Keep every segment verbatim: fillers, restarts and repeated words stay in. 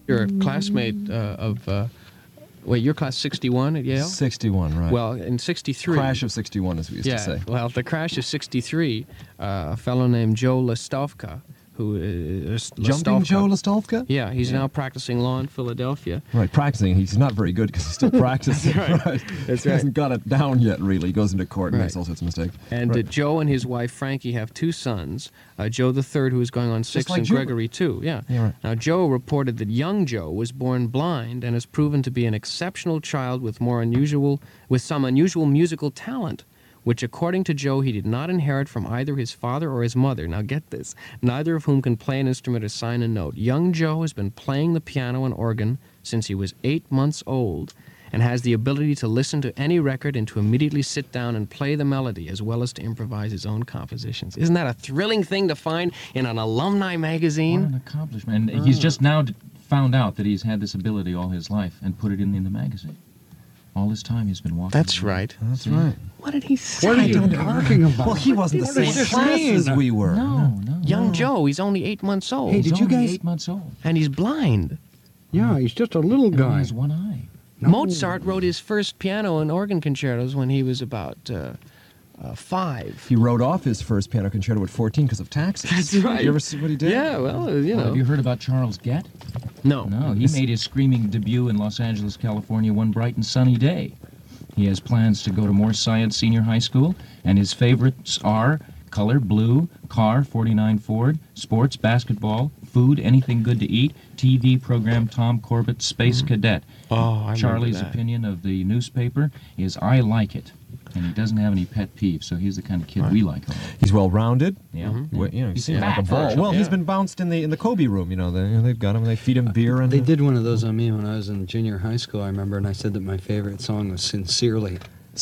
You're a classmate uh, of, uh, wait, you're class sixty-one at Yale? sixty-one, right. Well, in sixty-three... Crash of sixty-one, as we used yeah, to say. well, the crash of sixty-three, uh, a fellow named Joe Lastovka, who is... Jumping Joe Lastovka? Yeah, he's Yeah. now practicing law in Philadelphia. Right, practicing. He's not very good because he's still practicing. That's right. right. That's he right. hasn't got it down yet, really. He goes into court and Right. makes all sorts of mistakes. And right. uh, Joe and his wife, Frankie, have two sons, uh, Joe the third, who is going on six, like and Juba. Gregory two. Yeah. Yeah, right. Now, Joe reported that young Joe was born blind and has proven to be an exceptional child with more unusual, with some unusual musical talent, which, according to Joe, he did not inherit from either his father or his mother. Now, get this. Neither of whom can play an instrument or sign a note. Young Joe has been playing the piano and organ since he was eight months old, and has the ability to listen to any record and to immediately sit down and play the melody, as well as to improvise his own compositions. Isn't that a thrilling thing to find in an alumni magazine? What an accomplishment. And he's just now d- found out that he's had this ability all his life and put it in, in the magazine. All this time he's been walking. That's right. That's right. What did he say? What are you talking about? Well, he wasn't the same class as we were. No, no. Young no. Joe, he's only eight months old. Hey, He's did you only guys- eight months old. And he's blind. Yeah, he's just a little And only guy. has one eye. No. Mozart wrote his first piano and organ concertos when he was about uh, uh, five. He wrote off his first piano concerto at fourteen because of taxes. That's right. You ever see what he did? Yeah, well, uh, you Oh, know. have you heard about Charles Gett? No. No, he made his screaming debut in Los Angeles, California one bright and sunny day. He has plans to go to Morse Science Senior High School, and his favorites are color, blue, car, forty-nine Ford, sports, basketball, food, anything good to eat, T V program Tom Corbett, Space Cadet. Oh, I remember Charlie's that. opinion of the newspaper is, I like it. And he doesn't have any pet peeves, so he's the kind of kid we like. He's well-rounded. Yeah. He wa- You know, he He's seems fat like a ball. version, Well, he's yeah. been bounced in the in the Kobe room. You know, they, you know, they've got him. They feed him beer and They did one of those on me when I was in junior high school, I remember, and I said that my favorite song was Sincerely.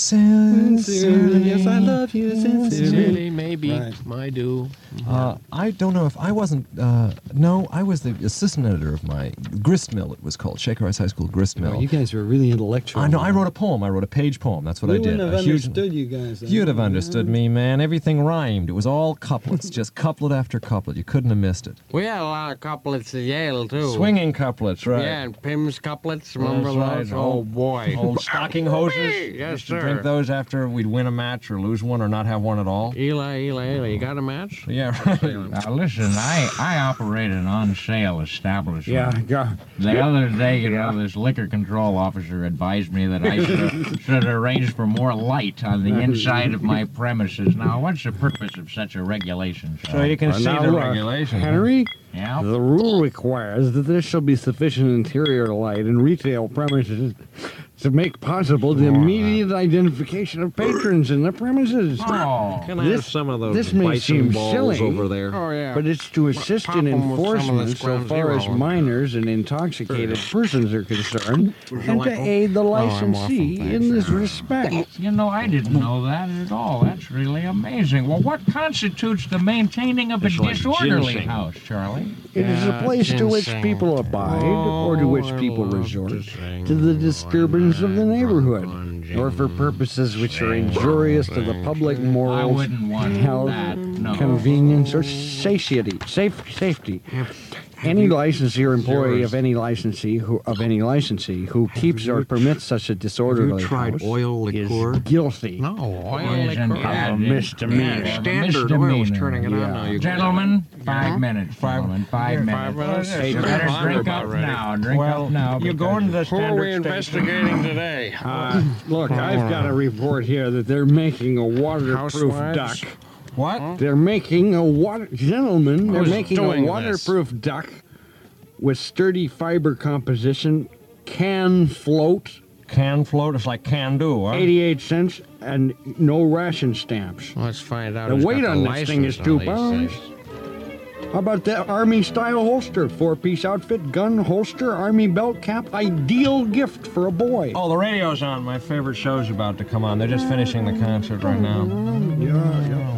Sincerely, yes, I love you, sincerely. Sincerely, maybe, Right. I do. Uh, I don't know if I wasn't. Uh, no, I was the assistant editor of my grist mill. It was called Shaker Ice High School Grist Mill. Oh, you guys were really intellectual. I know. I wrote a poem. I wrote a page poem. That's what we I did. wouldn't have a huge, understood you guys. then. You'd have understood me, man. Everything rhymed. It was all couplets, just couplet after couplet. You couldn't have missed it. We had a lot of couplets at Yale, too. Swinging couplets, right? Yeah, and Pim's couplets, remember That's those? right. Oh, Old- boy. Old stocking hoses. Yes, Used to sir. drink those after we'd win a match or lose one or not have one at all. Eli, Eli, Eli, you got a match? Yeah, right. Now listen, I, I operate an on-sale establishment. Yeah, yeah. The other day, you know, this liquor control officer advised me that I should, should arrange for more light on the inside of my premises. Now, what's the purpose of such a regulation, So Charlie? you can Uh, see now, the uh, regulations. Henry, Yeah? the rule requires that there shall be sufficient interior light in retail premises to make possible the immediate identification of patrons in the premises. Oh, Can I This- have some of those this may bison seem balls silly, over there? Oh, yeah. But it's to assist Pop in 'em with some of enforcement this so ground far as zero. minors and intoxicated persons are concerned, and like to 'em? aid the Oh, I'm off 'em, licensee thanks. in this respect. you know, I didn't know that at all. That's really amazing. Well, what constitutes the maintaining of a It's like disorderly ginseng. house, Charlie? It is a Yeah, place to which ginseng. people abide, or to Oh, which I people love resort, to sing to the disturbance of the on neighborhood, on or for purposes which are injurious to the public I morals, wouldn't want health, that, no. convenience, or satiety, safe, safety. Any licensee or employee of any licensee who of any licensee who keeps or permits such a disorderly tried house oil liqueur? is guilty No, oil Isn't liquor. that of a it? misdemeanor. Yeah, Standard misdemeanor. Oil's turning it on Yeah. now. You Gentlemen, five minutes, gentlemen, five minutes. minutes. Hey, you Sure. better I'm drink about up ready. now, drink up now. you go because- into the Who are we investigating today? Uh, look, I've got a report here that they're making a waterproof Housewives? duck. What? They're making a water, gentlemen. They're Who's making a doing waterproof duck with sturdy fiber composition, can float, Can float. It's like can do, huh? eighty-eight cents, and no ration stamps. Let's find out. The who's weight got on the this thing is license two on these pounds. things. How about the Army-style holster? Four-piece outfit, gun, holster, Army belt cap. Ideal gift for a boy. Oh, the radio's on. My favorite show's about to come on. They're just finishing the concert right now. Yeah, yeah.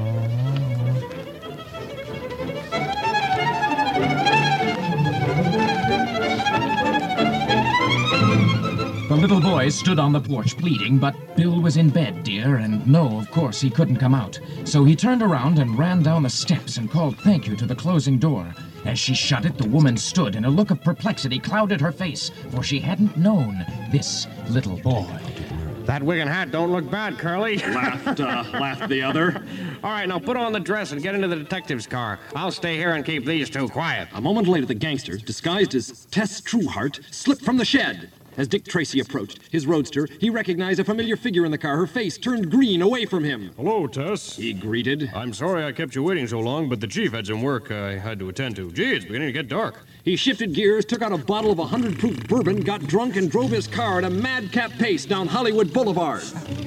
The little boy stood on the porch pleading, but Bill was in bed, dear, and no, of course, he couldn't come out. So he turned around and ran down the steps and called thank you to the closing door. As she shut it, the woman stood, and a look of perplexity clouded her face, for she hadn't known this little boy. That wig and hat don't look bad, Curly. Laughed, uh, laughed the other. All right, now put on the dress and get into the detective's car. I'll stay here and keep these two quiet. A moment later, the gangster, disguised as Tess Trueheart, slipped from the shed. As Dick Tracy approached his roadster, he recognized a familiar figure in the car. Her face turned green away from him. Hello, Tess. He greeted. I'm sorry I kept you waiting so long, but the chief had some work I had to attend to. Gee, it's beginning to get dark. He shifted gears, took out a bottle of one hundred proof bourbon, got drunk, and drove his car at a madcap pace down Hollywood Boulevard.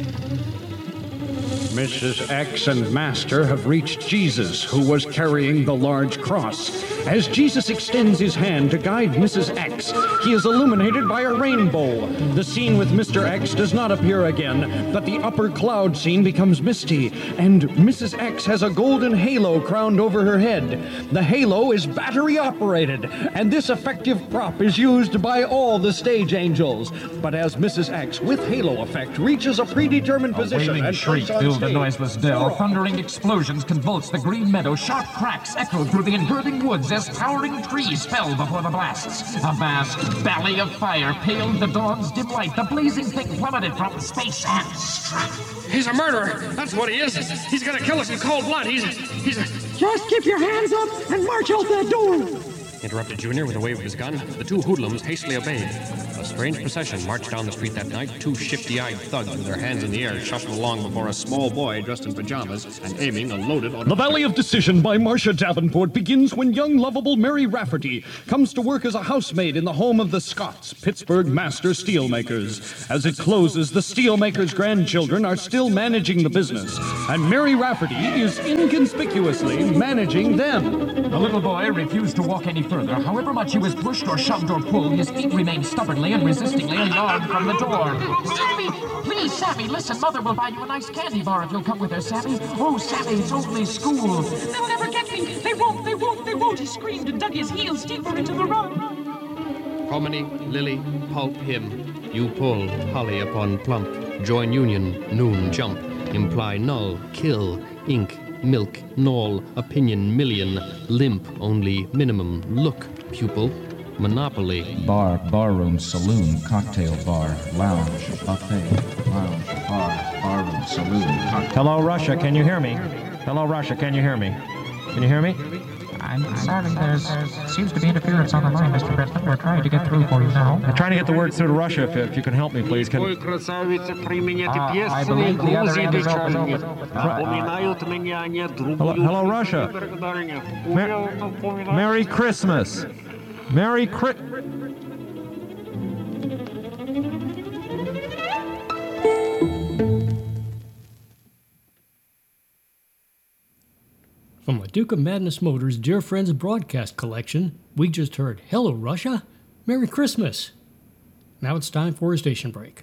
Missus X and Master have reached Jesus, who was carrying the large cross. As Jesus extends his hand to guide Missus X, he is illuminated by a rainbow. The scene with Mister X does not appear again, but the upper cloud scene becomes misty, and Missus X has a golden halo crowned over her head. The halo is battery operated, and this effective prop is used by all the stage angels. But as Missus X, with halo effect, reaches a predetermined position Wailing and shriek takes on filled the stage, noiseless dell. Thundering explosions convulsed the green meadow. Sharp cracks echoed through the engirding woods as towering trees fell before the blasts. A vast valley of fire paled the dawn's dim light. The blazing thing plummeted from space and struck. He's a murderer. That's what he is. He's gonna kill us in cold blood. He's a, he's a... Just keep your hands up and march out that door. Interrupted Junior with a wave of his gun. The two hoodlums hastily obeyed. A strange procession marched down the street that night. Two shifty-eyed thugs with their hands in the air shuffled along before a small boy dressed in pajamas and aiming a loaded... The Valley of Decision by Marcia Davenport begins when young, lovable Mary Rafferty comes to work as a housemaid in the home of the Scotts, Pittsburgh master steelmakers. As it closes, the steelmakers' grandchildren are still managing the business, and Mary Rafferty is inconspicuously managing them. The little boy refused to walk any further. However much he was pushed or shoved or pulled, his feet remained stubbornly and resistingly a yard from the door. Sammy! Please, Sammy, listen. Mother will buy you a nice candy bar if you'll come with her, Sammy. Oh, Sammy, it's only school. They'll never get me. They won't, they won't, they won't. He screamed and dug his heels deeper into the rug. Hominy, lily, pulp, him. You pull, holly upon plump. Join union, noon, jump. Imply null, kill, ink, milk, null, opinion, million. Limp, only, minimum. Look, pupil. Monopoly. Bar, barroom, saloon, cocktail bar, lounge, buffet, lounge, bar, barroom, saloon, cocktail. Hello, Russia, can you hear me? Hello, Russia, can you hear me? Can you hear me? I'm sorry, there's seems to be interference on the line, Mister President. We're trying to get through for you now. I'm trying to get the word through to Russia, if, if you can help me, please. Can... Uh, I believe the other end is open. open. Hello, hello, Russia. Mer- Merry Christmas. Merry Christmas. From the Duke of Madness Motors Dear Friends broadcast collection, we just heard Hello Russia, Merry Christmas. Now it's time for a station break.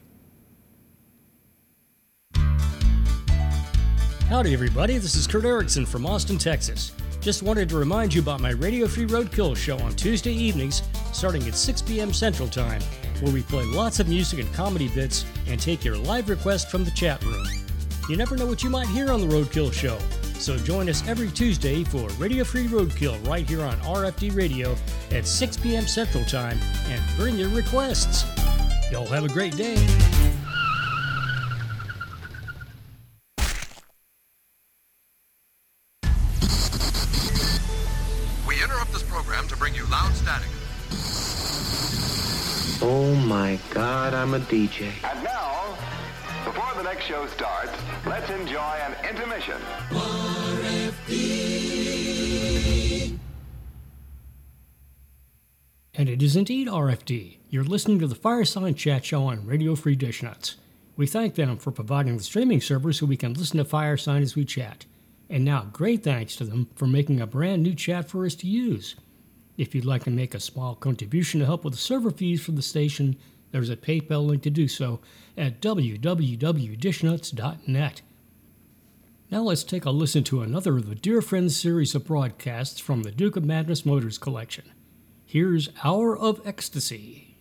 Howdy everybody, this is Kurt Erickson from Austin, Texas. Just wanted to remind you about my Radio Free Roadkill show on Tuesday evenings starting at six p.m. Central Time, where we play lots of music and comedy bits and take your live requests from the chat room. You never know what you might hear on the Roadkill show, so join us every Tuesday for Radio Free Roadkill right here on R F D Radio at six p.m. Central Time, and bring your requests. Y'all have a great day. We interrupt this program to bring you loud static. Oh my God, I'm a D J. And now, before the next show starts, let's enjoy an intermission. R F D. And it is indeed R F D. You're listening to the Fireside Chat Show on Radio Free Dish Nuts. We thank them for providing the streaming server so we can listen to Fireside as we chat. And now, great thanks to them for making a brand new chat for us to use. If you'd like to make a small contribution to help with the server fees for the station, there's a PayPal link to do so at w w w dot dish nuts dot net. Now let's take a listen to another of the Dear Friends series of broadcasts from the Duke of Madness Motors collection. Here's Hour of Ecstasy.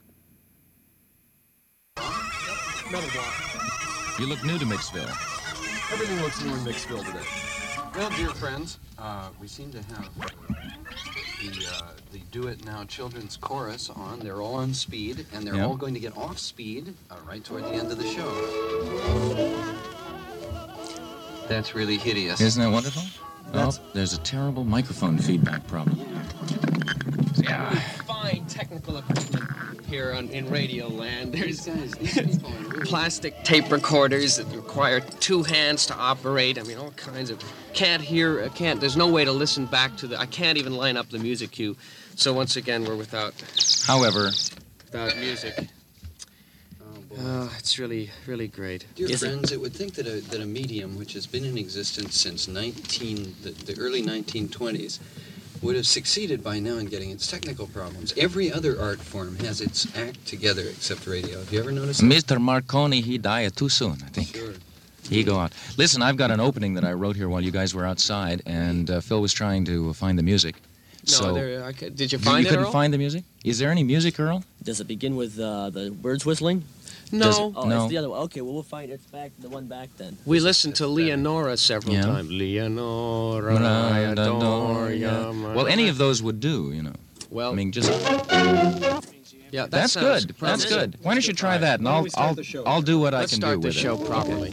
You look new to Mixville. Everything looks new in Mixville today. Well, dear friends, uh, we seem to have the uh, the Do It Now Children's Chorus on. They're all on speed, and they're Yeah. all going to get off speed uh, right toward the end of the show. That's really hideous. Isn't that wonderful? That's- Oh, there's a terrible microphone feedback problem. Yeah. Fine technical equipment here on, in Radio Land. There's plastic tape recorders that require two hands to operate. I mean, all kinds of. Can't hear. I can't. There's no way to listen back to the. I can't even line up the music cue. So once again, we're without. However, without music. Oh, it's really, really great. Dear friends, it would think that a, that a medium which has been in existence since nineteen, the, the early nineteen twenties would have succeeded by now in getting its technical problems. Every other art form has its act together except radio. Have you ever noticed that? Mister Marconi, he died too soon, I think. Sure. He go out. Listen, I've got an opening that I wrote here while you guys were outside, and uh, Phil was trying to find the music. No, so, there, I could, did you you, find you it, couldn't Earl? find the music? Is there any music, Earl? Does it begin with uh, the birds whistling? No. Does it- Oh, no. it's the other one. Okay, well, we'll find it. It's back, the one back then. We listened to Leonora several Yeah. times. Leonora, I adore ya. Well, any of those would do, you know. Well, I mean, just yeah, that that's sounds good. That's promising. good. Why don't you try that, and I'll I'll I'll do what Let's I can start do the with show it. properly.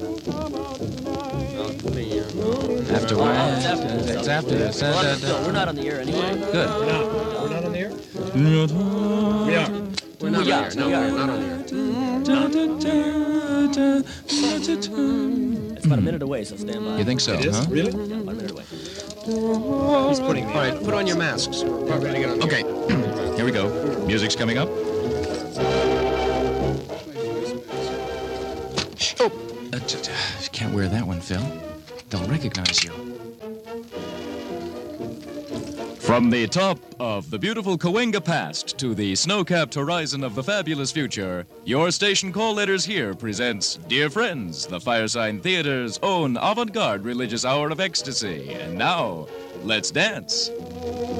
After Oh, what? it's after this. It's after this. We're Uh, not- uh, no, we're not on the air anyway. Good. We're not on the air? We are. We're not We on are, the air. No, we are. we're not on the air. It's about a minute away, so stand by. You think so, It is? huh? Really? Yeah, about a minute away. He's putting the. All right, put on your masks. We're ready to get on the Okay. air. Here we go. Music's coming up. Oh, uh, t- t- can't wear that one, Phil. They'll recognize you. From the top of the beautiful Cahuenga past to the snow-capped horizon of the fabulous future, your station call letters here presents Dear Friends, the Firesign Theater's own avant-garde religious hour of ecstasy. And now, let's dance.